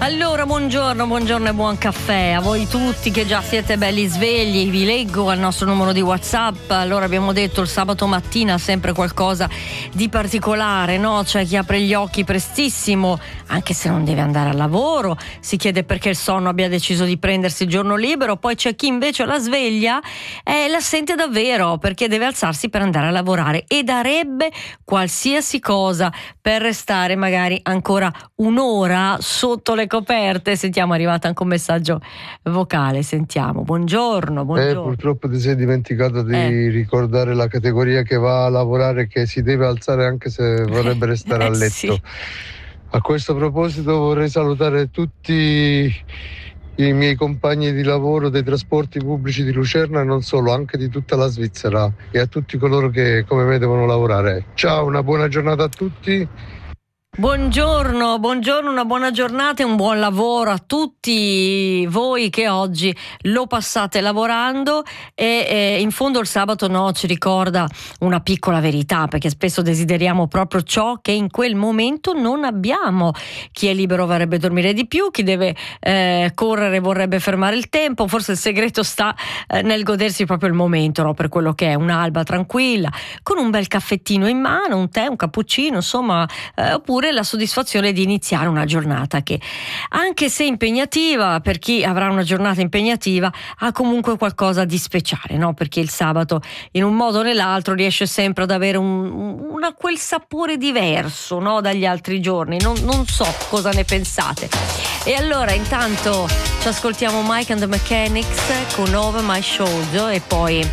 Allora, buongiorno e buon caffè a voi tutti che già siete belli svegli. Vi leggo al nostro numero di WhatsApp. Allora, abbiamo detto il sabato mattina sempre qualcosa di particolare, no? C'è chi apre gli occhi prestissimo, anche se non deve andare al lavoro, si chiede perché il sonno abbia deciso di prendersi il giorno libero. Poi c'è chi invece la sveglia la sente davvero, perché deve alzarsi per andare a lavorare e darebbe qualsiasi cosa per restare magari ancora un'ora sotto le coperte. Sentiamo, è arrivato anche un messaggio vocale, sentiamo. Buongiorno. Purtroppo ti sei dimenticato di ricordare la categoria che va a lavorare, che si deve alzare anche se vorrebbe restare a letto. Sì. A questo proposito vorrei salutare tutti i miei compagni di lavoro dei trasporti pubblici di Lucerna e non solo, anche di tutta la Svizzera, e a tutti coloro che come me devono lavorare. Ciao, una buona giornata a tutti. Buongiorno, una buona giornata e un buon lavoro a tutti voi che oggi lo passate lavorando e in fondo il sabato ci ricorda una piccola verità, perché spesso desideriamo proprio ciò che in quel momento non abbiamo. Chi è libero vorrebbe dormire di più, chi deve correre vorrebbe fermare il tempo. Forse il segreto sta nel godersi proprio il momento, no? Per quello che è un'alba tranquilla, con un bel caffettino in mano, un tè, un cappuccino, insomma, oppure la soddisfazione di iniziare una giornata che, anche se impegnativa, per chi avrà una giornata impegnativa, ha comunque qualcosa di speciale, no? Perché il sabato in un modo o nell'altro riesce sempre ad avere quel sapore diverso, no? Dagli altri giorni. Non so cosa ne pensate. E allora intanto ci ascoltiamo Mike and the Mechanics con Over My Shoulder e poi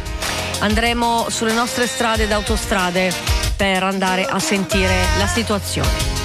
andremo sulle nostre strade ed autostrade per andare a sentire la situazione.